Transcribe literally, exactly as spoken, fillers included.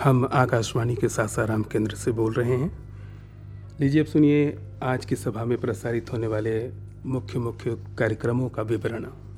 हम आकाशवाणी के सासाराम केंद्र से बोल रहे हैं। लीजिए अब सुनिए आज की सभा में प्रसारित होने वाले मुख्य मुख्य कार्यक्रमों का विवरण।